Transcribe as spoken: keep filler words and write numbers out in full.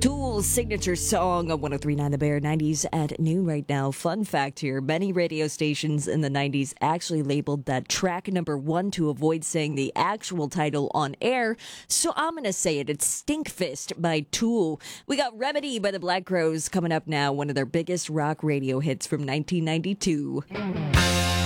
Tool's signature song on one oh three point nine The Bear, nineties at noon right now. Fun fact here, many radio stations in the nineties actually labeled that track number one to avoid saying the actual title on air. So I'm going to say it. It's Stinkfist by Tool. We got Remedy by the Black Crowes coming up now, one of their biggest rock radio hits from nineteen ninety-two.